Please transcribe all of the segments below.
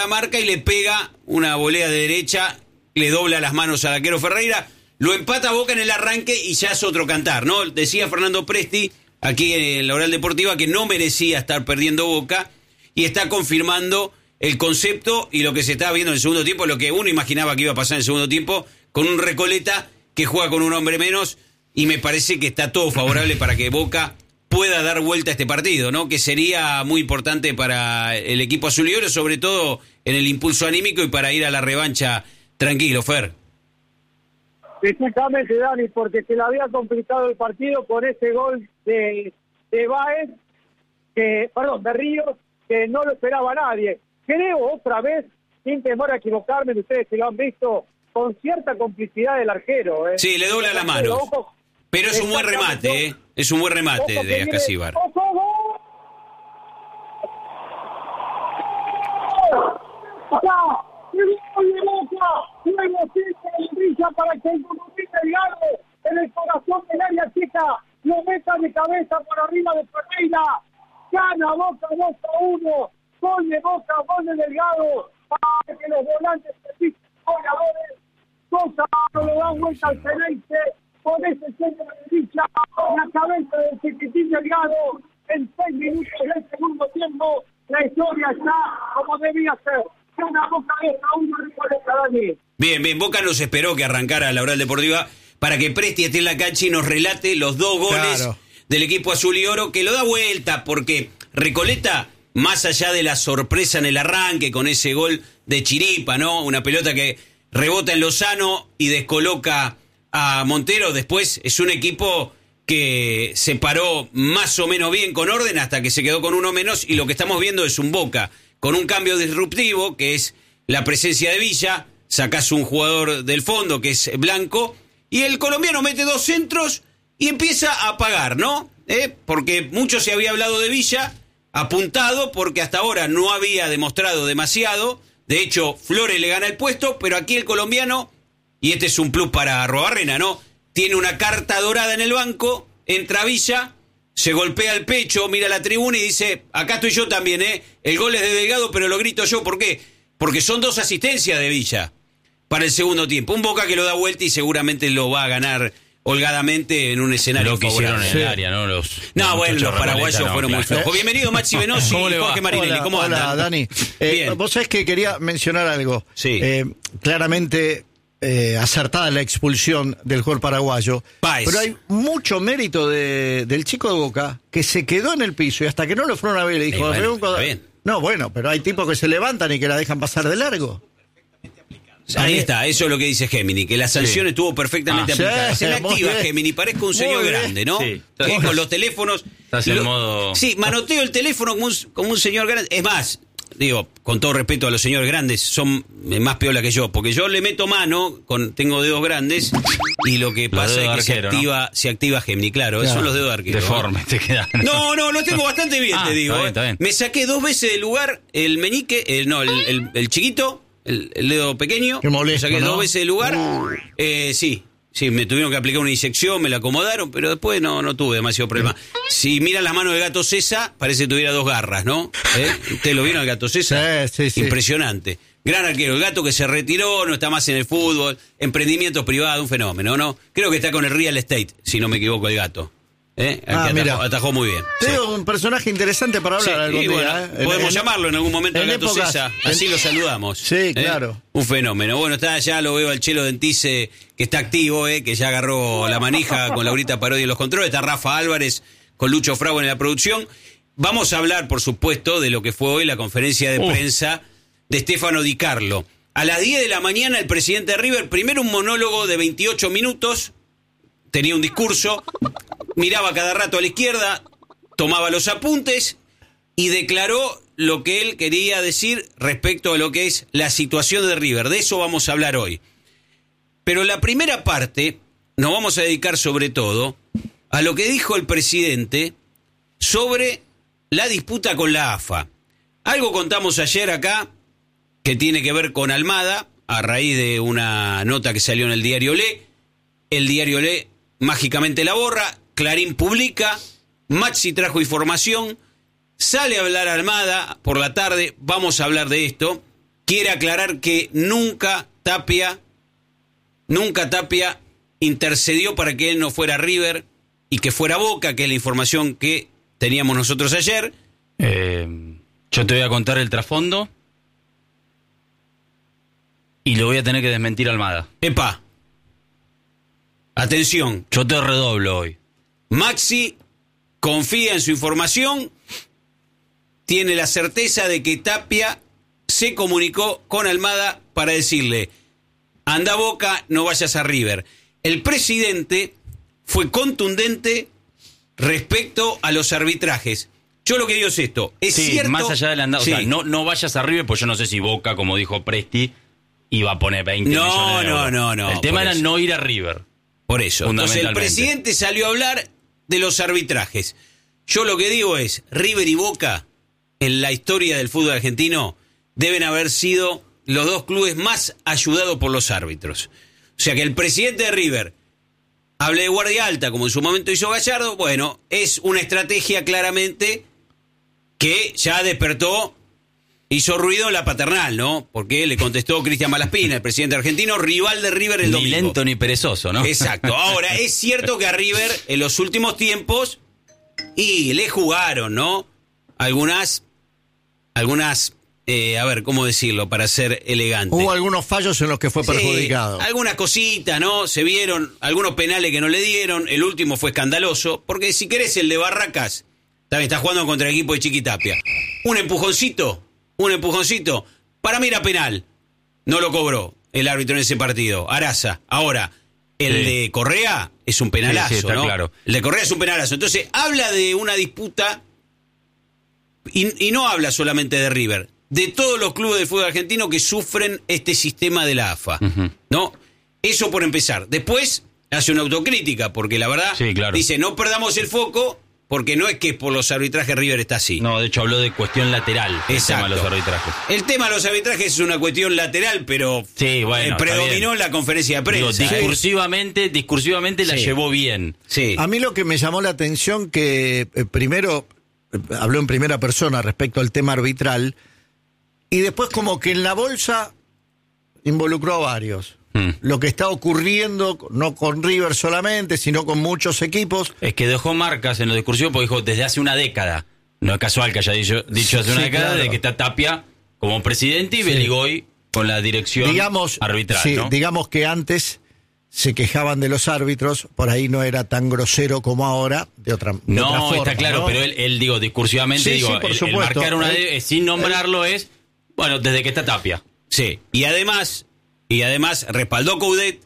la marca y le pega una volea de derecha, le dobla las manos al arquero Ferreira, lo empata Boca en el arranque y ya es otro cantar, ¿no? Decía Fernando Presti aquí en la Oral Deportiva que no merecía estar perdiendo Boca y está confirmando el concepto y lo que se estaba viendo en el segundo tiempo, lo que uno imaginaba que iba a pasar en el segundo tiempo, con un Recoleta que juega con un hombre menos, y me parece que está todo favorable para que Boca pueda dar vuelta a este partido, ¿no? Que sería muy importante para el equipo azul y oro, sobre todo en el impulso anímico y para ir a la revancha tranquilo, Fer. Exactamente, Dani, porque se le había complicado el partido con ese gol de Báez, de Ríos, que no lo esperaba nadie. Creo otra vez, sin temor a equivocarme, ustedes que lo han visto, con cierta complicidad del arquero. Sí, le dobla la mano. Pero es un buen remate, ¿eh? Es un buen remate de Ascasíbar. Para que el Comunista Delgado en el corazón del área chica lo meta de cabeza por arriba de Ferreira. Gana Boca 2-1. Gol de Boca, gol de Delgado. Para que los volantes se pisen goleadores. 2-1 le dan vuelta al Ceneice. Con ese centro de derecha, la cabeza del Chiquitín Delgado. En 6 minutos del segundo tiempo, la historia está como debía ser. Gana Boca 2-1 Recoleta, Dani. Bien, Boca nos esperó que arrancara la Oral Deportiva para que Presti esté en la cancha y nos relate los 2 goles del equipo azul y oro, que lo da vuelta, porque Recoleta, más allá de la sorpresa en el arranque con ese gol de chiripa, ¿no? Una pelota que rebota en Lozano y descoloca a Montero, después es un equipo que se paró más o menos bien con orden hasta que se quedó con uno menos, y lo que estamos viendo es un Boca con un cambio disruptivo, que es la presencia de Villa. Sacás un jugador del fondo que es Blanco y el colombiano mete 2 centros y empieza a pagar, ¿no? Porque mucho se había hablado de Villa, apuntado porque hasta ahora no había demostrado demasiado. De hecho, Flores le gana el puesto, pero aquí el colombiano, y este es un plus para Arrobarrena, ¿no? Tiene una carta dorada en el banco, entra Villa, se golpea el pecho, mira la tribuna y dice, acá estoy yo también, el gol es de Delgado, pero lo grito yo, ¿por qué? Porque son 2 asistencias de Villa para el segundo tiempo. Un Boca que lo da vuelta y seguramente lo va a ganar holgadamente en un escenario favorable. En el área, ¿no? Los paraguayos fueron muy flojos. Bienvenido Maxi Venossi y Jorge Marinelli. ¿Cómo andan? Hola, Dani. Vos sabés que quería mencionar algo. Sí. Claramente acertada la expulsión del jugador paraguayo. Páez. Pero hay mucho mérito del chico de Boca que se quedó en el piso y hasta que no lo fueron a ver le dijo... Está bien. No, bueno, pero hay tipos que se levantan y que la dejan pasar de largo. Ahí está, eso es lo que dice Gemini, que la sanción estuvo perfectamente aplicada. Se la activa Gemini, parezco un señor grande, ¿no? Sí. Con los teléfonos. Estás en modo... Sí, manoteo el teléfono como un señor grande. Es más, digo, con todo respeto a los señores grandes, son más piola que yo, porque yo le meto mano, tengo dedos grandes, y lo que pasa es que arquero, se activa Gemini, claro, esos son los dedos de arquero. Deformes te quedan. No, los tengo bastante bien, te digo. Está bien. Me saqué 2 veces del lugar el meñique, el chiquito, el dedo pequeño. Qué molesto, lo saqué 2 ¿no? veces del lugar. Sí, me tuvieron que aplicar una inyección, me la acomodaron, pero después no tuve demasiado problema. Si miran las manos del gato César, parece que tuviera 2 garras, ¿no? ¿Ustedes lo vieron al gato César? Sí. Impresionante. Gran arquero, el gato que se retiró, no está más en el fútbol, emprendimientos privados, un fenómeno, ¿no? Creo que está con el real estate, si no me equivoco, el gato. Atajó muy bien. Tengo un personaje interesante para hablar algún día. Bueno, podemos llamarlo en algún momento al gato César, así lo saludamos. Sí, claro. Un fenómeno. Bueno, ya lo veo al Chelo Dentice, que está activo, que ya agarró la manija con Laurita Parodi en los controles. Está Rafa Álvarez con Lucho Frauen en la producción. Vamos a hablar, por supuesto, de lo que fue hoy la conferencia de prensa de Stefano Di Carlo. A las 10 de la mañana el presidente de River, primero un monólogo de 28 minutos, tenía un discurso, miraba cada rato a la izquierda, tomaba los apuntes y declaró lo que él quería decir respecto a lo que es la situación de River. De eso vamos a hablar hoy. Pero la primera parte nos vamos a dedicar sobre todo a lo que dijo el presidente sobre la disputa con la AFA. Algo contamos ayer acá que tiene que ver con Almada, a raíz de una nota que salió en el diario Le. El diario Le mágicamente la borra, Clarín publica, Maxi trajo información, sale a hablar Almada por la tarde, vamos a hablar de esto, quiere aclarar que nunca Tapia intercedió para que él no fuera River y que fuera Boca, que es la información que teníamos nosotros ayer. Yo te voy a contar el trasfondo y lo voy a tener que desmentir a Almada. Epa, atención. Yo te redoblo hoy. Maxi confía en su información, tiene la certeza de que Tapia se comunicó con Almada para decirle: anda Boca, no vayas a River. El presidente fue contundente respecto a los arbitrajes. Yo lo que digo es esto, es cierto... más allá del andado, sí. O sea, no vayas a River, pues yo no sé si Boca, como dijo Presti, iba a poner 20 millones de euros. No. El tema era no ir a River. Por eso. Entonces el presidente salió a hablar de los arbitrajes. Yo lo que digo es, River y Boca, en la historia del fútbol argentino, deben haber sido los dos clubes más ayudados por los árbitros. O sea, que el presidente de River hable de guardia alta, como en su momento hizo Gallardo, bueno, es una estrategia claramente que ya despertó, hizo ruido en la paternal, ¿no? Porque le contestó Cristian Malaspina, el presidente argentino, rival de River el domingo. Ni lento ni perezoso, ¿no? Exacto. Ahora, es cierto que a River en los últimos tiempos, y le jugaron, ¿no? Algunas, a ver, ¿cómo decirlo? Para ser elegante. Hubo algunos fallos en los que fue perjudicado. Algunas cositas, ¿no? Se vieron algunos penales que no le dieron. El último fue escandaloso. Porque si querés, el de Barracas, también está jugando contra el equipo de Chiquitapia. Un empujoncito. Para mí era penal. No lo cobró el árbitro en ese partido. Araza. Ahora, el de Correa es un penalazo, está ¿no? Claro. El de Correa es un penalazo. Entonces, habla de una disputa y no habla solamente de River, de todos los clubes de fútbol argentino que sufren este sistema de la AFA, ¿no? Eso por empezar. Después hace una autocrítica, porque la verdad dice, no perdamos el foco, porque no es que por los arbitrajes River está así. No, de hecho habló de cuestión lateral. Exacto. El tema de los arbitrajes. El tema de los arbitrajes es una cuestión lateral, pero predominó en la conferencia de prensa. Digo, discursivamente la llevó bien. Sí. A mí lo que me llamó la atención que primero habló en primera persona respecto al tema arbitral y después como que en la bolsa involucró a varios. Lo que está ocurriendo, no con River solamente, sino con muchos equipos. Es que dejó marcas en lo discursivo porque dijo desde hace una década. No es casual que haya dicho hace una década, de que está Tapia como presidente y Beligoy con la dirección arbitral. Sí, ¿no? digamos que antes se quejaban de los árbitros, por ahí no era tan grosero como ahora, de otra forma. Está claro, ¿no? Pero él digo, discursivamente, por supuesto. El marcar una sin nombrarlo es, bueno, desde que está Tapia. Sí, y además respaldó Coudet,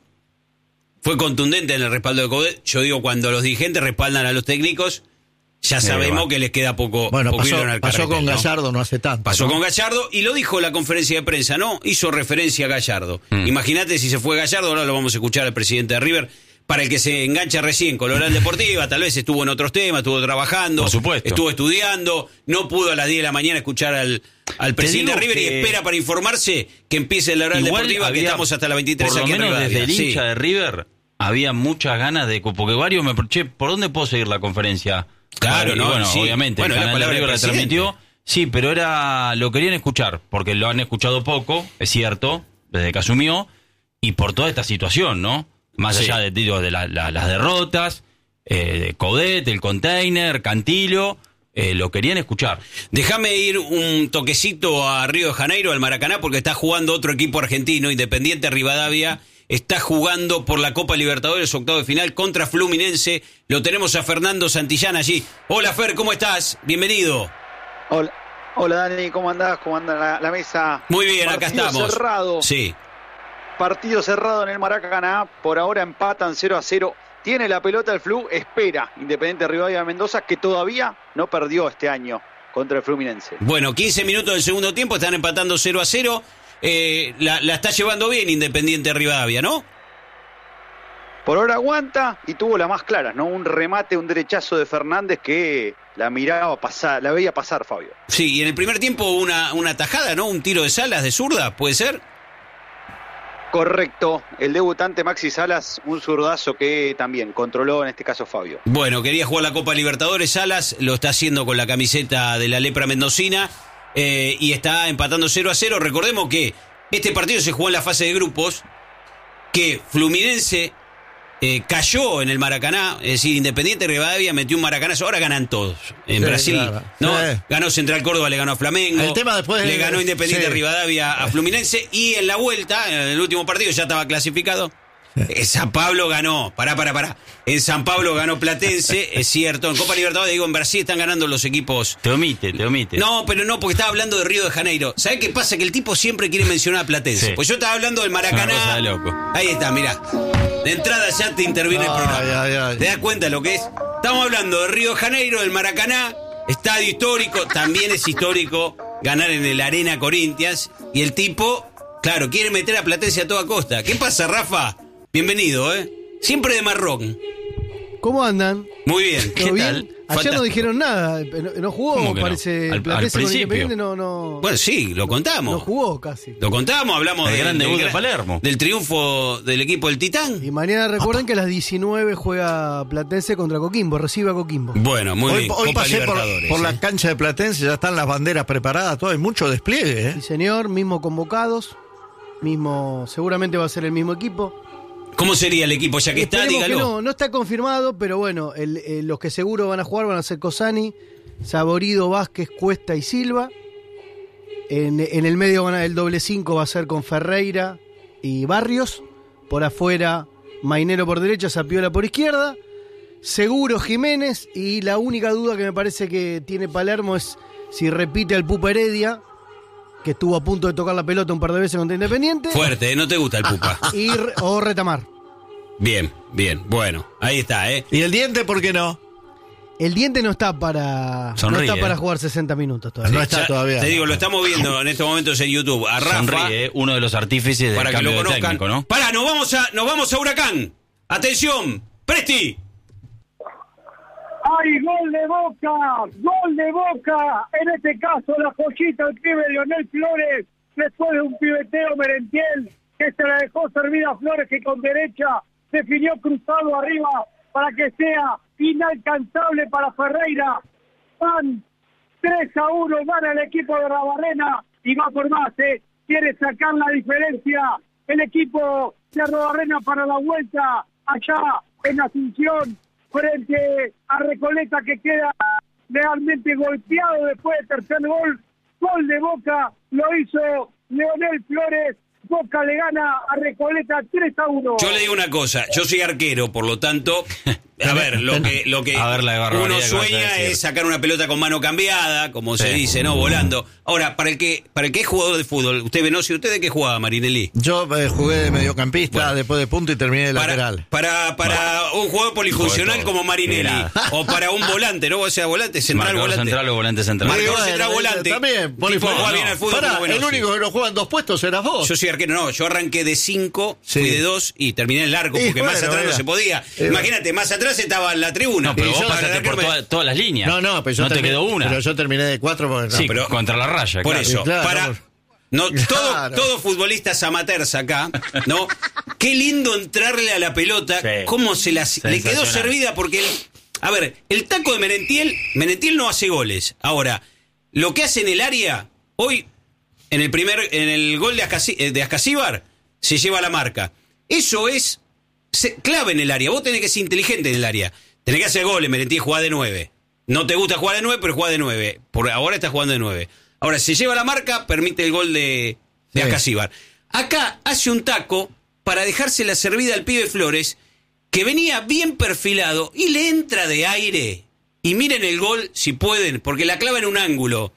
fue contundente en el respaldo de Coudet. Yo digo, cuando los dirigentes respaldan a los técnicos, ya sabemos que les queda poco. Bueno, pasó carretel, con Gallardo no hace tanto. Pasó con Gallardo y lo dijo en la conferencia de prensa, ¿no? Hizo referencia a Gallardo. Imagínate si se fue Gallardo, ahora lo vamos a escuchar al presidente de River. Para el que se engancha recién con la Oral Deportiva, tal vez estuvo en otros temas, estuvo trabajando, por supuesto, estuvo estudiando, no pudo a las 10 de la mañana escuchar al presidente de River y espera para informarse que empiece la Oral Deportiva, que estamos hasta la 23 por lo aquí menos en desde el hincha de River había muchas ganas de, porque varios me ¿por dónde puedo seguir la conferencia? Claro, ¿no? Bueno, obviamente, el canal de River la transmitió, sí, pero lo querían escuchar, porque lo han escuchado poco, es cierto, desde que asumió, y por toda esta situación, ¿no? Más allá de las derrotas, Coudet, el container, Cantillo, lo querían escuchar. Déjame ir un toquecito a Río de Janeiro, al Maracaná, porque está jugando otro equipo argentino, Independiente Rivadavia, está jugando por la Copa Libertadores, octavo de final, contra Fluminense. Lo tenemos a Fernando Santillán allí. Hola Fer, ¿cómo estás? Bienvenido. Hola Dani, ¿cómo andás? ¿Cómo anda la mesa? Muy bien, acá estamos. Cerrado. Sí. Partido cerrado en el Maracaná, por ahora empatan 0-0. Tiene la pelota el Flu, espera Independiente Rivadavia de Mendoza, que todavía no perdió este año contra el Fluminense. Bueno, 15 minutos del segundo tiempo, están empatando 0-0. La está llevando bien Independiente Rivadavia, ¿no? Por ahora aguanta y tuvo las más claras, ¿no? Un remate, un derechazo de Fernández que la miraba pasar, la veía pasar, Fabio. Sí, y en el primer tiempo una tajada, ¿no? Un tiro de Salas de zurda, ¿puede ser? Correcto, el debutante Maxi Salas, un zurdazo que también controló en este caso Fabio. Bueno, quería jugar la Copa Libertadores, Salas lo está haciendo con la camiseta de la Lepra Mendocina y está empatando 0-0. Recordemos que este partido se jugó en la fase de grupos, que Fluminense cayó en el Maracaná, es decir, Independiente Rivadavia metió un maracanazo, ahora ganan todos en Brasil, claro. ¿no? Sí. Ganó Central Córdoba, le ganó a Flamengo, El tema después le ganó Independiente Rivadavia a Fluminense, y en la vuelta, en el último partido ya estaba clasificado. San Pablo ganó, pará. En San Pablo ganó Platense, es cierto. En Copa Libertadores, digo, en Brasil están ganando los equipos. Te omite. No, pero no, porque estaba hablando de Río de Janeiro. ¿Sabés qué pasa? Que el tipo siempre quiere mencionar a Platense. Sí. Pues yo estaba hablando del Maracaná. Una cosa de loco. Ahí está, mirá. De entrada ya te interviene el programa. Ay. ¿Te das cuenta lo que es? Estamos hablando de Río de Janeiro, del Maracaná, estadio histórico. También es histórico ganar en el Arena Corinthians. Y el tipo, claro, quiere meter a Platense a toda costa. ¿Qué pasa, Rafa? Bienvenido, Siempre de marrón. ¿Cómo andan? Muy bien. ¿Todo bien? Ayer no dijeron nada, no jugó, que parece. no? Al Platense con principio. Independiente no. Bueno, sí, lo contamos. No jugó casi. Lo contamos, hablamos El gran debut de Palermo. Del triunfo del equipo del Titán. Y mañana recuerden que a las 19 juega Platense contra Coquimbo, recibe a Coquimbo. Bueno, muy bien. Hoy Copa pasé Libertadores, por la cancha de Platense, ya están las banderas preparadas, todo, hay mucho despliegue, Sí, señor, mismo convocados, seguramente va a ser el mismo equipo. ¿Cómo sería el equipo? Ya que está, Esperemos dígalo. que no está confirmado, pero bueno, los que seguro van a jugar van a ser Cosani, Saborido, Vázquez, Cuesta y Silva. En el medio el doble 5 va a ser con Ferreira y Barrios. Por afuera, Mainero por derecha, Zapiola por izquierda. Seguro Jiménez, y la única duda que me parece que tiene Palermo es si repite al Pupa Heredia, que estuvo a punto de tocar la pelota un par de veces contra Independiente. Fuerte, no te gusta el Pupa. O Retamar. Bien. Bueno, ahí está, ¿Y el Diente por qué no? El Diente no está para jugar 60 minutos todavía. No está Ya, todavía. Te digo, lo estamos viendo en estos momentos en YouTube. A Rafa, Sonríe, uno de los artífices del para que lo cambio de conozcan. técnico, ¿no? Pará, nos vamos a Huracán. Atención, Presti. ¡Ay, gol de Boca! En este caso, la joyita del pibe Lionel Flores, después de un pibeteo Merentiel, que se la dejó servida a Flores, que con derecha definió cruzado arriba para que sea inalcanzable para Ferreira. Van 3-1, gana el equipo de Rabarrena y va por más, quiere sacar la diferencia el equipo de Rabarrena para la vuelta allá en Asunción, frente a Recoleta, que queda realmente golpeado después del tercer gol. Gol de Boca, lo hizo Leonel Flores. Boca le gana a Recoleta 3-1. Yo le digo una cosa, yo soy arquero, por lo tanto, a ver, lo que A ver, la barbaridad uno que vas a sueña decir. es sacar una pelota con mano cambiada, como se dice, ¿no? Volando. Ahora, para el que es jugador de fútbol, usted Veloso, ¿usted de qué jugaba, Marinelli? Yo jugué de mediocampista, Bueno. después de punto y terminé de lateral. Para un jugador polifuncional Juego de todo. como Marinelli, Era. o para un volante, ¿no? O sea, volante, central, Marcador volante. central o volante central. Marcador Bueno, central, volante. También, Tipo, juega bien al fútbol Pará, como Veloso. el único que no juega en dos puestos eras vos. Yo soy arquero, no, yo arranqué de 5, Sí. fui de 2 y terminé en largo, Y porque más bueno, atrás no era. se podía. Imagínate, más atrás estaba la tribuna. No, pero Y vos yo- pasaste por todas las líneas. No, pero yo no te terminé- quedó una. Pero yo terminé de 4 porque no, Sí, pero contra la raya. Por claro. eso, Claro. para... No, Claro. todo futbolistas amateurs acá, ¿no? Qué lindo entrarle a la pelota, Sí. cómo le quedó Sensacional. servida, porque a ver, el taco de Merentiel no hace goles. Ahora, lo que hace en el área, hoy, en el gol de Ascasíbar, se lleva la marca. Eso es clave en el área. Vos tenés que ser inteligente en el área. Tenés que hacer goles, Merentiel juega de 9. No te gusta jugar de 9, pero juega de 9. Por ahora estás jugando de 9. Ahora, se lleva la marca, permite el gol de Ascasíbar. Acá hace un taco para dejarse la servida al pibe Flores, que venía bien perfilado y le entra de aire. Y miren el gol si pueden, porque la clava en un ángulo.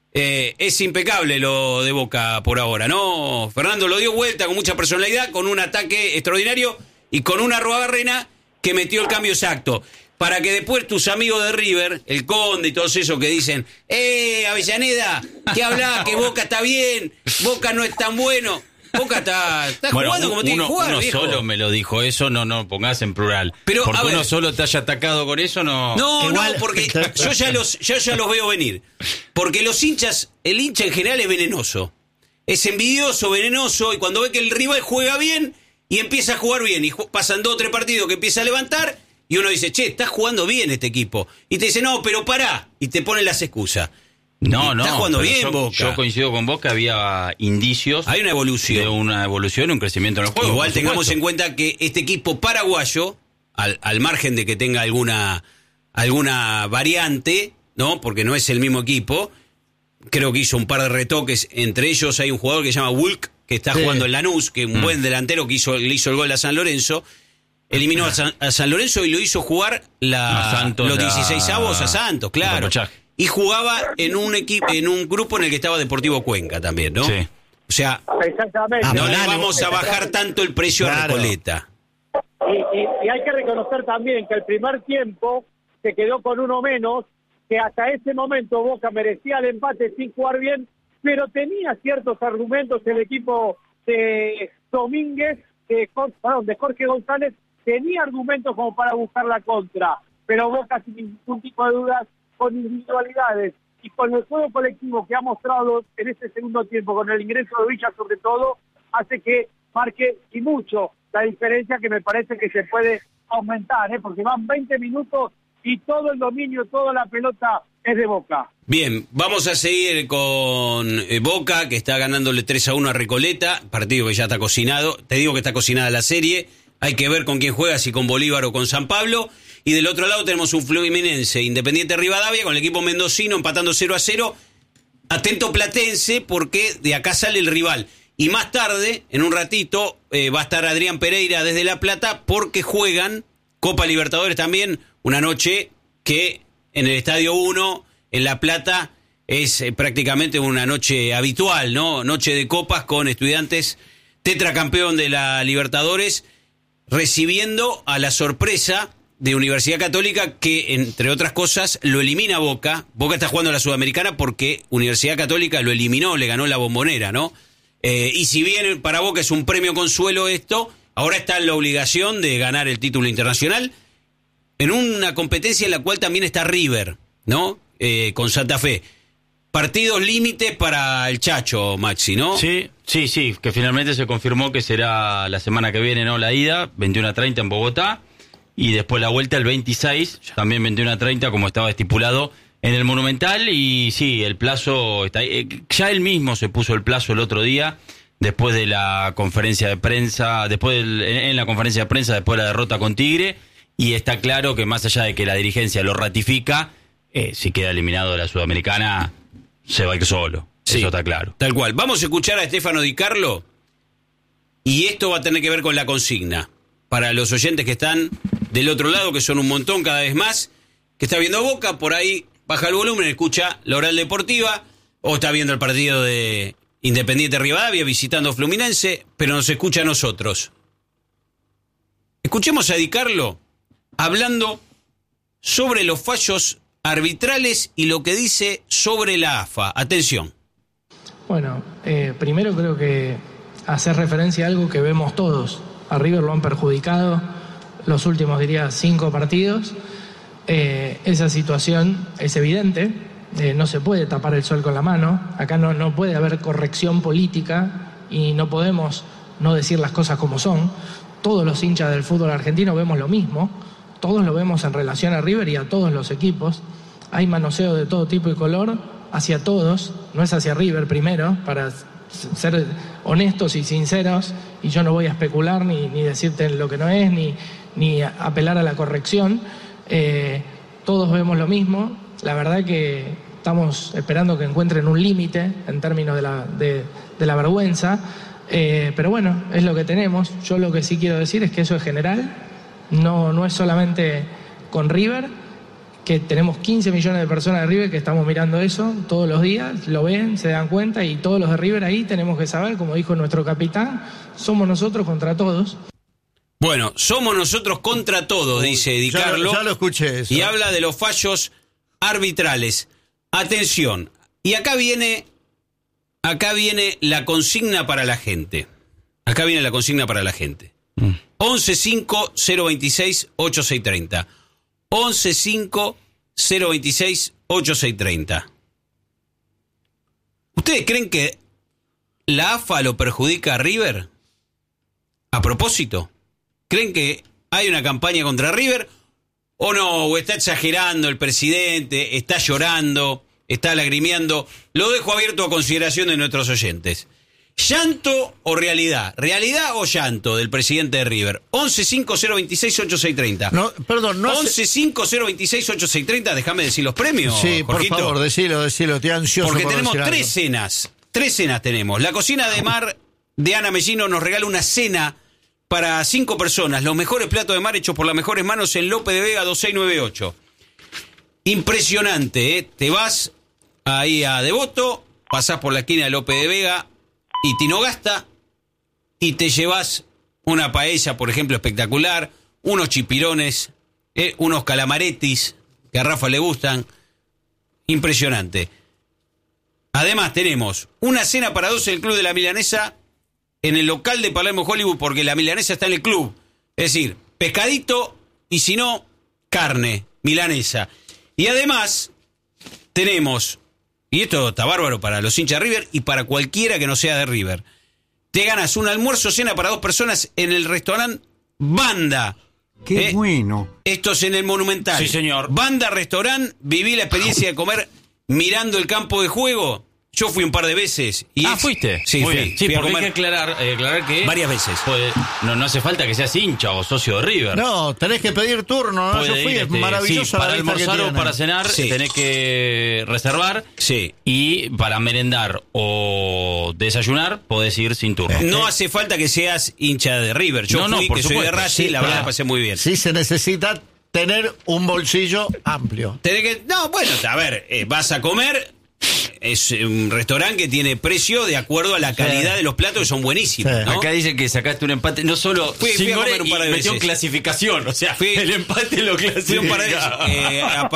Es impecable lo de Boca por ahora, ¿no? Fernando lo dio vuelta con mucha personalidad, con un ataque extraordinario y con una Rabarrena que metió el cambio exacto. Para que después tus amigos de River, el Conde y todos esos que dicen, Avellaneda, ¿qué hablás? Que Boca está bien, Boca no es tan bueno. Boca está Bueno, jugando como tiene que jugar, uno viejo. solo me lo dijo eso, no pongas en plural. Pero, porque a ver. uno solo te haya atacado con eso, no. No, Igual- no, porque yo ya los veo venir. Porque los hinchas, el hincha en general es venenoso. Es envidioso, venenoso, y cuando ve que el rival juega bien y empieza a jugar bien, y pasan 2 o 3 partidos que empieza a levantar, y uno dice, che, está jugando bien este equipo. Y te dice, no, pero pará, y te ponen las excusas. No, Está jugando bien Boca. Yo coincido con vos que había indicios. Hay una evolución. De una evolución, un crecimiento en el juego. Igual tengamos en cuenta que este equipo paraguayo, al margen de que tenga alguna variante, ¿no? Porque no es el mismo equipo, creo que hizo un par de retoques. Entre ellos hay un jugador que se llama Wulk, que está jugando en Lanús, que es un buen delantero que le hizo el gol a San Lorenzo. Eliminó a San Lorenzo y lo hizo jugar los 16avos a Santos, claro. Y jugaba en un grupo en el que estaba Deportivo Cuenca también, ¿no? Sí. O sea, exactamente. No le vamos a bajar tanto el precio a Recoleta. Y hay que reconocer también que el primer tiempo se quedó con uno menos, que hasta ese momento Boca merecía el empate sin jugar bien, pero tenía ciertos argumentos el equipo de Domínguez, de Jorge González, tenía argumentos como para buscar la contra, pero Boca sin ningún tipo de dudas, con individualidades y con el juego colectivo que ha mostrado en este segundo tiempo, con el ingreso de Villa sobre todo, hace que marque y mucho la diferencia, que me parece que se puede aumentar, porque van 20 minutos y todo el dominio, toda la pelota es de Boca. Bien, vamos a seguir con Boca, que está ganándole 3-1 a Recoleta, partido que ya está cocinado. Te digo que está cocinada la serie, hay que ver con quién juega, si con Bolívar o con San Pablo. Y del otro lado tenemos un Fluminense Independiente Rivadavia con el equipo mendocino empatando 0-0. Atento Platense, porque de acá sale el rival. Y más tarde, en un ratito, va a estar Adrián Pereira desde La Plata, porque juegan Copa Libertadores también, una noche que en el Estadio 1, en La Plata, es prácticamente una noche habitual, ¿no? Noche de copas con Estudiantes, tetracampeón de la Libertadores, recibiendo a la sorpresa de Universidad Católica, que entre otras cosas lo elimina Boca. Boca está jugando a la Sudamericana porque Universidad Católica lo eliminó, le ganó la Bombonera, ¿no? Y si bien para Boca es un premio consuelo esto, ahora está en la obligación de ganar el título internacional en una competencia en la cual también está River, ¿no? Con Santa Fe. Partidos límites para el Chacho, Maxi, ¿no? Sí, que finalmente se confirmó que será la semana que viene, ¿no? La ida, 21:30 en Bogotá. Y después la vuelta el 26, también 21:30, como estaba estipulado en el Monumental. Y sí, el plazo está ahí. Ya él mismo se puso el plazo el otro día, después de la conferencia de prensa, en la conferencia de prensa, después de la derrota con Tigre. Y está claro que más allá de que la dirigencia lo ratifica, si queda eliminado de la Sudamericana, se va a ir solo. Sí, eso está claro. Tal cual. Vamos a escuchar a Estefano Di Carlo. Y esto va a tener que ver con la consigna. Para los oyentes que están del otro lado, que son un montón cada vez más, que está viendo Boca, por ahí baja el volumen, escucha la Oral Deportiva, o está viendo el partido de Independiente Rivadavia, visitando Fluminense, pero nos escucha a nosotros. Escuchemos a Di Carlo hablando sobre los fallos arbitrales y lo que dice sobre la AFA. Atención. Bueno, primero creo que hacer referencia a algo que vemos todos. A River lo han perjudicado los últimos, 5 partidos. Esa situación es evidente, no se puede tapar el sol con la mano. Acá no puede haber corrección política y no podemos no decir las cosas como son. Todos los hinchas del fútbol argentino vemos lo mismo, todos lo vemos en relación a River y a todos los equipos. Hay manoseo de todo tipo y color hacia todos, no es hacia River primero, para ser honestos y sinceros, y yo no voy a especular ni decirte lo que no es, ni apelar a la corrección. Todos vemos lo mismo. La verdad que estamos esperando que encuentren un límite en términos de la vergüenza, pero bueno, es lo que tenemos. Yo lo que sí quiero decir es que eso es general, no es solamente con River, que tenemos 15 millones de personas de River que estamos mirando eso todos los días, lo ven, se dan cuenta, y todos los de River ahí tenemos que saber, como dijo nuestro capitán, somos nosotros contra todos. Bueno, somos nosotros contra todos, dice Di Carlo. Ya lo escuché eso. Y habla de los fallos arbitrales. Atención, y acá viene la consigna para la gente. 11-5-026-8630. 11-5-026-8630. ¿Ustedes creen que la AFA lo perjudica a River? ¿A propósito? ¿Creen que hay una campaña contra River? ¿O no? ¿O está exagerando el presidente? ¿Está llorando? está lagrimeando. Lo dejo abierto a consideración de nuestros oyentes. ¿Llanto o realidad? ¿Realidad o llanto del presidente de River? 1150268630. No, perdón, no 1150268630, déjame decir los premios. Sí, Jorgito. por favor, decilo, estoy ansioso. Porque por tenemos decir tres algo. cenas. Tres cenas tenemos. La cocina de mar de Ana Mellino nos regala una cena para 5 personas. Los mejores platos de mar hechos por las mejores manos en López de Vega 2698. Impresionante, ¿eh? Te vas ahí a Devoto, pasás por la esquina de López de Vega y Tinogasta y te llevas una paella, por ejemplo, espectacular, unos chipirones, unos calamaretis que a Rafa le gustan. Impresionante. Además tenemos una cena para 2 en el Club de la Milanesa en el local de Palermo Hollywood, porque la milanesa está en el club. Es decir, pescadito y si no, carne milanesa. Y además tenemos, y esto está bárbaro para los hinchas de River y para cualquiera que no sea de River, te ganas un almuerzo cena para 2 personas en el restaurante Banda. ¡Qué bueno! Esto es en el Monumental. Sí, señor. Banda Restaurant, viví la experiencia de comer mirando el campo de juego. Yo fui un par de veces. Y ¿fuiste? Sí, muy fui. bien. Sí, Fui a porque comer hay que aclarar que... varias veces. No hace falta que seas hincha o socio de River. No, tenés que pedir turno, ¿no? Yo Puede fui, ir, es maravilloso sí, para la vista que almorzar o tiene. para cenar Sí. tenés que reservar. Sí. Y para merendar o desayunar podés ir sin turno. No hace falta que seas hincha de River. Yo No, fui, por que soy de supuesto. Racing, Sí, la verdad pará. la pasé muy bien. Sí se necesita tener un bolsillo amplio. Tenés que... No, bueno, a ver, vas a comer... Es un restaurante que tiene precio de acuerdo a la calidad de los platos, que son buenísimos, Sí. ¿no? Acá dice que sacaste un empate, no solo Fui sin a comer goles un par de y metió veces. clasificación, o sea, Fui- el empate lo clasifica. Fui un par de veces. A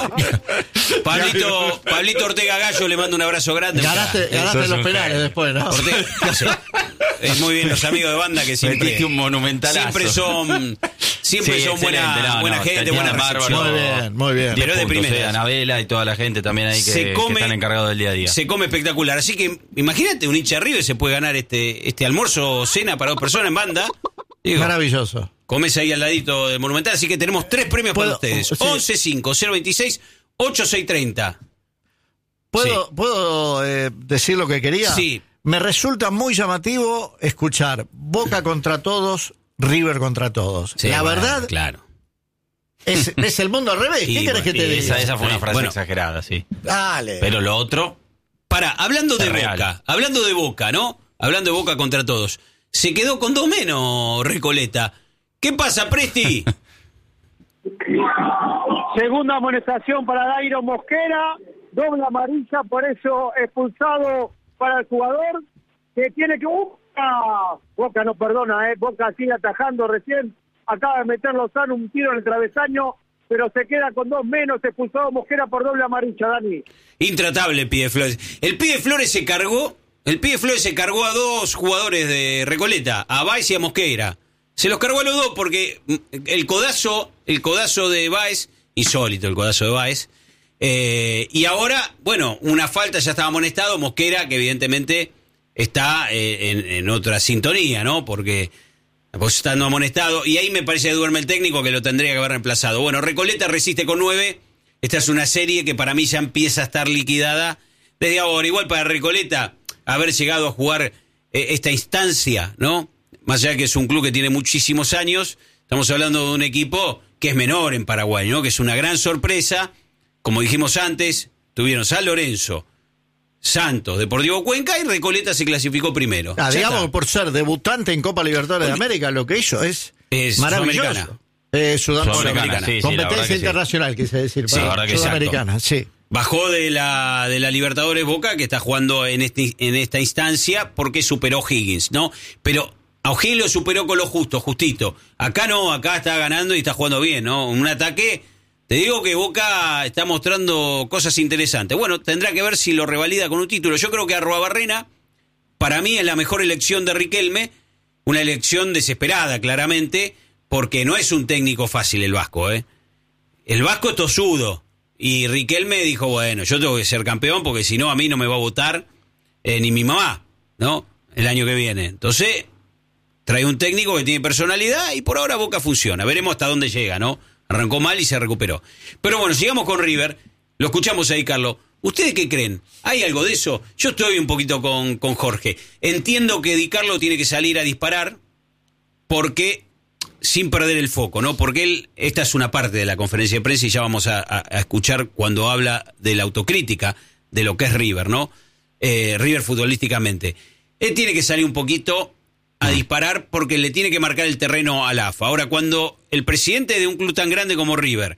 Pablito Ortega Gallo le mando un abrazo grande. Ganaste es los un penales genio. después, ¿no? Ortega, sí. Es muy bien, los amigos de banda que siempre... Metiste un monumentalazo. Siempre son Sí, buena, excelente, buena gente, tenían buena bárbaro. recepción. Muy bien. Pero de puntos, primera. Anabela y toda la gente también ahí que están encargados del día a día. Se come espectacular. Así que imagínate, un hincha de River se puede ganar este almuerzo o cena para 2 personas en banda. Digo, Maravilloso. comes ahí al ladito del Monumental. Así que tenemos 3 premios para ustedes. Sí. 1150268630. ¿Puedo decir lo que quería? Sí. Me resulta muy llamativo escuchar Boca contra todos, River contra todos. Sí, la bueno, verdad claro. es el mundo al revés. Y ¿Qué querés que te diga? Esa fue una frase Bueno. exagerada, sí. Dale. Pero lo otro, Hablando de Es real. Boca, ¿no? Hablando de Boca contra todos. Se quedó con 2 menos, Recoleta. ¿Qué pasa, Presti? Segunda amonestación para Dairo Mosquera, doble amarilla, por eso expulsado para el jugador que tiene que... Boca no perdona, Boca sigue atajando recién, acaba de meter Lozano un tiro en el travesaño, pero se queda con 2 menos, expulsado Mosquera por doble amarilla, Dani. Intratable el Pibe Flores. El Pibe Flores se cargó a 2 jugadores de Recoleta, a Báez y a Mosquera. Se los cargó a los 2 porque el codazo de Báez, insólito el codazo de Báez, y ahora, bueno, una falta, ya estaba amonestado, Mosquera, que evidentemente está en otra sintonía, ¿no? Porque pues estando amonestado, y ahí me parece que duerme el técnico que lo tendría que haber reemplazado. Bueno, Recoleta resiste con 9. Esta es una serie que para mí ya empieza a estar liquidada desde ahora. Igual para Recoleta haber llegado a jugar esta instancia, ¿no? Más allá de que es un club que tiene muchísimos años, estamos hablando de un equipo que es menor en Paraguay, ¿no? Que es una gran sorpresa. Como dijimos antes, tuvieron San Lorenzo, Santos, Deportivo Cuenca, y Recoleta se clasificó primero. Ya digamos está. que por ser debutante en Copa Libertadores de América, lo que hizo es maravilloso. Sudamericana. Sudamericana. Sí, sí, la verdad Competencia que sí. internacional, quise decir. Sí, para la verdad que Sudamericana, sí. Bajó de la Libertadores Boca, que está jugando en esta instancia, porque superó Higgins, ¿no? Pero a O'Higgins lo superó con lo justito. Acá no, acá está ganando y está jugando bien, ¿no? Un ataque, te digo que Boca está mostrando cosas interesantes. Bueno, tendrá que ver si lo revalida con un título. Yo creo que Arruabarrena, para mí, es la mejor elección de Riquelme, una elección desesperada, claramente, porque no es un técnico fácil el vasco, ¿eh? El vasco es tosudo. Y Riquelme dijo, bueno, yo tengo que ser campeón porque si no a mí no me va a votar ni mi mamá, ¿no? El año que viene. Entonces, trae un técnico que tiene personalidad y por ahora Boca funciona. Veremos hasta dónde llega, ¿no? Arrancó mal y se recuperó. Pero bueno, sigamos con River. Lo escuchamos ahí, Carlos. ¿Ustedes qué creen? ¿Hay algo de eso? Yo estoy un poquito con Jorge. Entiendo que Di Carlo tiene que salir a disparar porque sin perder el foco, ¿no? Porque esta es una parte de la conferencia de prensa y ya vamos a escuchar cuando habla de la autocrítica de lo que es River, ¿no? River futbolísticamente. Él tiene que salir un poquito a disparar porque le tiene que marcar el terreno al AFA. Ahora, cuando el presidente de un club tan grande como River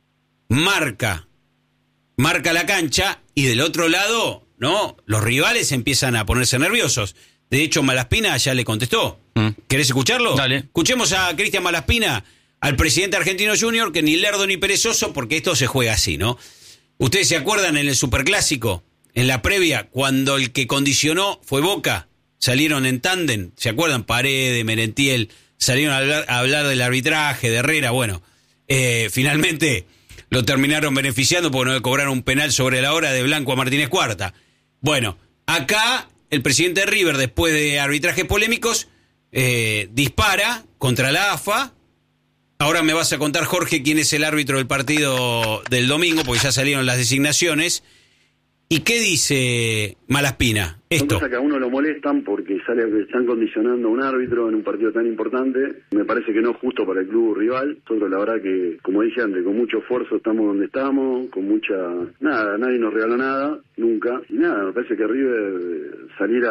marca la cancha y del otro lado, ¿no? Los rivales empiezan a ponerse nerviosos. De hecho, Malaspina ya le contestó. ¿Querés escucharlo? Dale. Escuchemos a Cristian Malaspina, al presidente argentino Junior, que ni lerdo ni perezoso, porque esto se juega así, ¿no? ¿Ustedes se acuerdan en el Superclásico, en la previa, cuando el que condicionó fue Boca? Salieron en tándem, ¿se acuerdan? Paredes, Merentiel, salieron a hablar del arbitraje, de Herrera. Bueno, finalmente lo terminaron beneficiando porque no le cobraron un penal sobre la hora de Blanco a Martínez Cuarta. Bueno, acá el presidente de River, después de arbitrajes polémicos, dispara contra la AFA. Ahora me vas a contar, Jorge, quién es el árbitro del partido del domingo, porque ya salieron las designaciones. ¿Y qué dice Malaspina? Son cosas que a uno lo molestan porque están condicionando a un árbitro en un partido tan importante. Me parece que no es justo para el club rival. Nosotros, la verdad que, como dije antes, con mucho esfuerzo estamos donde estamos, con mucha... Nada, nadie nos regaló nada, nunca. Y nada, me parece que River salir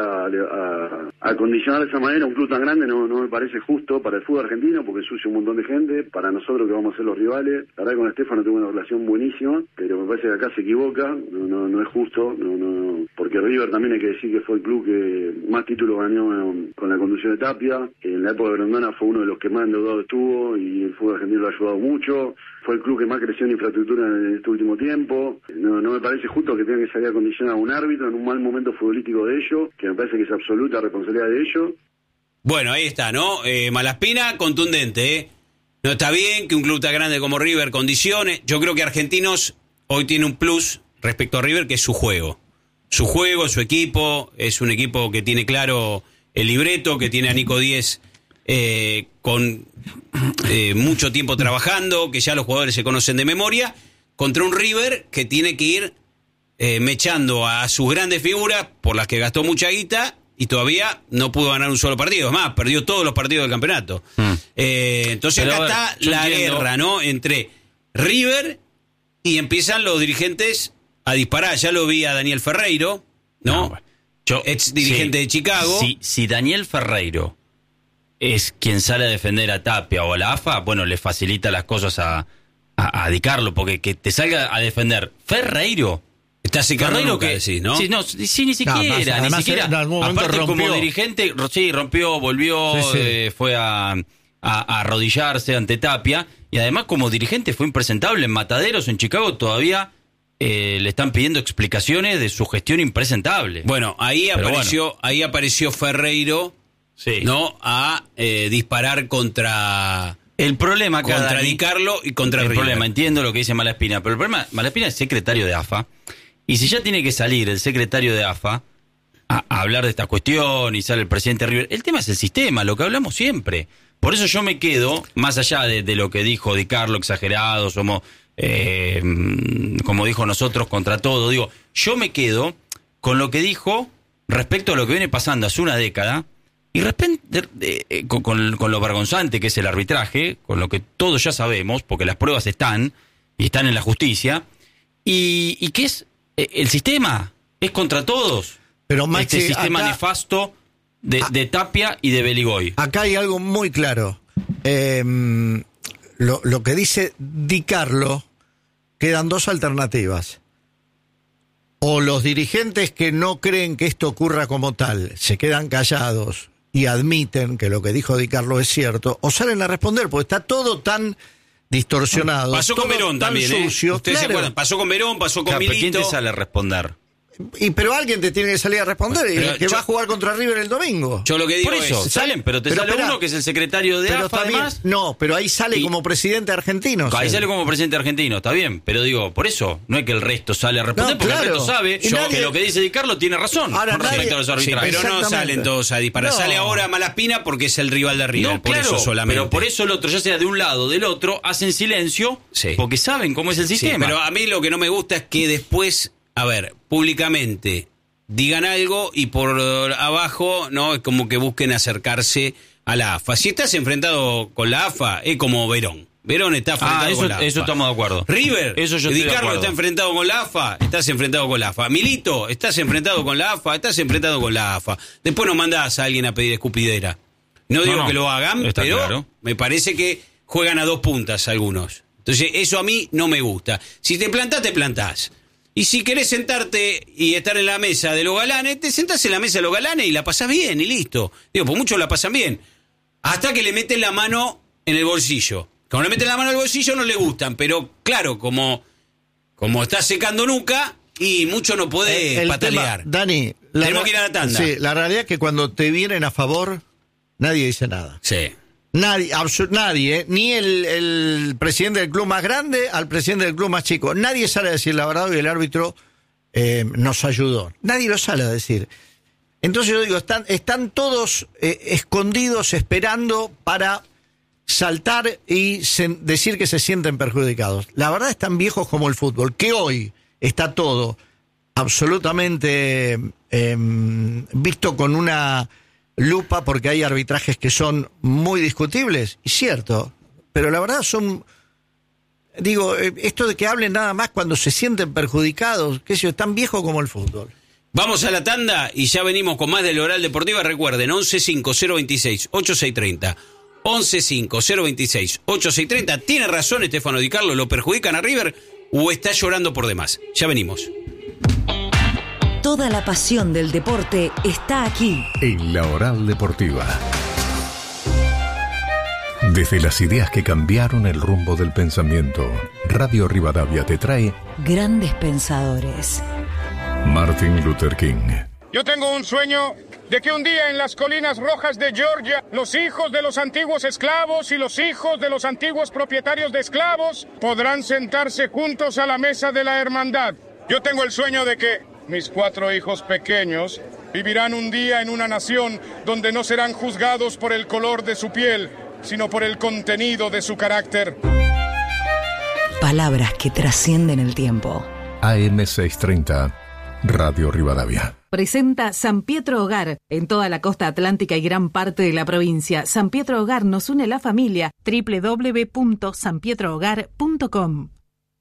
a condicionar de esa manera a un club tan grande no me parece justo para el fútbol argentino, porque sucia un montón de gente, para nosotros que vamos a ser los rivales. La verdad que con Estefano tengo una relación buenísima, pero me parece que acá se equivoca, no es justo, porque River también hay que decir que fue el club que más títulos ganó con la conducción de Tapia. En la época de Grondona fue uno de los que más endeudado estuvo y el fútbol argentino lo ha ayudado mucho. Fue el club que más creció en infraestructura en este último tiempo. No me parece justo que tenga que salir a condicionar a un árbitro en un mal momento futbolístico de ellos, que me parece que es absoluta responsabilidad de ellos. Bueno, ahí está, ¿no? Malaspina, contundente, ¿eh? No está bien que un club tan grande como River condicione. Yo creo que Argentinos hoy tiene un plus respecto a River, que es su juego. Su juego, su equipo, es un equipo que tiene claro el libreto, que tiene a Nico Díez con mucho tiempo trabajando, que ya los jugadores se conocen de memoria, contra un River que tiene que ir mechando a sus grandes figuras por las que gastó mucha guita y todavía no pudo ganar un solo partido. Es más, perdió todos los partidos del campeonato. Entonces pero acá está la guerra, ¿no? Entre River y empiezan los dirigentes a disparar. Ya lo vi a Daniel Ferreiro, ¿no? Ex dirigente de Chicago. Si Daniel Ferreiro es quien sale a defender a Tapia o a la AFA, bueno, le facilita las cosas a Di Carlo, porque que te salga a defender Ferreiro. Está secando nunca, decís, ¿no? Sí, ni siquiera. Ni siquiera. Aparte, rompió. Como dirigente, sí, rompió, volvió, fue a arrodillarse ante Tapia. Y además, como dirigente, fue impresentable en Mataderos, en Chicago, todavía le están pidiendo explicaciones de su gestión impresentable. Bueno, ahí apareció Ferreiro, ¿no? A disparar contra el problema contra Di Carlo y contra River. El problema, entiendo lo que dice Malaspina, pero el problema, Malaspina es secretario de AFA, y si ya tiene que salir el secretario de AFA a hablar de esta cuestión y sale el presidente de River, el tema es el sistema, lo que hablamos siempre. Por eso yo me quedo, más allá de lo que dijo Di Carlo, exagerado, somos, como dijo nosotros, contra todo, digo, yo me quedo con lo que dijo respecto a lo que viene pasando hace una década, y con lo vergonzante que es el arbitraje, con lo que todos ya sabemos, porque las pruebas están, y están en la justicia, y que es el sistema, es contra todos. Pero Maxi, este sistema acá, nefasto de Tapia y de Beligoy. Acá hay algo muy claro. Lo que dice Di Carlo, quedan dos alternativas. O los dirigentes que no creen que esto ocurra como tal, se quedan callados y admiten que lo que dijo Di Carlo es cierto, o salen a responder, porque está todo tan distorsionado. Pasó con Verón también, sucio. Ustedes se acuerdan, pasó con Verón, pasó con Milito. ¿Quién te sale a responder? Pero alguien te tiene que salir a responder, y que va a jugar contra River el domingo. Yo lo que digo por eso, salen, pero sale uno que es el secretario de AFA, además. No, pero ahí sale como presidente argentino. Ahí sale como presidente argentino, está bien, pero digo, por eso, no es que el resto sale a responder, porque el resto sabe que lo que dice Di Carlo tiene razón. Ahora, pero no salen todos a disparar. Sale ahora Malaspina porque es el rival de River, por eso solamente. Pero por eso el otro, ya sea de un lado o del otro, hacen silencio, porque saben cómo es el sistema. Pero a mí lo que no me gusta es que después a ver, públicamente digan algo y por abajo, ¿no? Es como que busquen acercarse a la AFA. Si estás enfrentado con la AFA, es como Verón. Verón está enfrentado con la AFA. Eso estamos de acuerdo. River, eso yo Di Carlo está enfrentado con la AFA, estás enfrentado con la AFA. Milito, estás enfrentado con la AFA, estás enfrentado con la AFA. Después no mandás a alguien a pedir escupidera. No digo que lo hagan, pero claro. Me parece que juegan a dos puntas algunos. Entonces, eso a mí no me gusta. Si te plantás, te plantás. Y si querés sentarte y estar en la mesa de los galanes, te sentás en la mesa de los galanes y la pasás bien y listo. Digo, pues muchos la pasan bien. Hasta que le meten la mano en el bolsillo. Cuando le meten la mano en el bolsillo no le gustan, pero claro, como está secando nuca y mucho no puede patalear. Tema, Dani, tenemos que ir a la tanda. Sí, la realidad es que cuando te vienen a favor, nadie dice nada. Sí. Nadie, ni el presidente del club más grande al presidente del club más chico. Nadie sale a decir la verdad y el árbitro nos ayudó. Nadie lo sale a decir. Entonces yo digo, están todos escondidos esperando para saltar y decir que se sienten perjudicados. La verdad están viejos como el fútbol, que hoy está todo absolutamente visto con una lupa porque hay arbitrajes que son muy discutibles, y cierto, pero la verdad esto de que hablen nada más cuando se sienten perjudicados, qué sé yo, es tan viejo como el fútbol. Vamos a la tanda y ya venimos con más del Oral Deportiva. Recuerden, 115026-8630. 115026-8630. ¿Tiene razón Estefano Di Carlo? ¿Lo perjudican a River o está llorando por demás? Ya venimos. Toda la pasión del deporte está aquí. En la Oral Deportiva. Desde las ideas que cambiaron el rumbo del pensamiento, Radio Rivadavia te trae Grandes Pensadores. Martin Luther King. Yo tengo un sueño de que un día en las colinas rojas de Georgia, los hijos de los antiguos esclavos y los hijos de los antiguos propietarios de esclavos podrán sentarse juntos a la mesa de la hermandad. Yo tengo el sueño de que mis 4 hijos pequeños vivirán un día en una nación donde no serán juzgados por el color de su piel, sino por el contenido de su carácter. Palabras que trascienden el tiempo. AM630, Radio Rivadavia. Presenta San Pietro Hogar. En toda la costa atlántica y gran parte de la provincia, San Pietro Hogar nos une la familia. www.sanpietrohogar.com.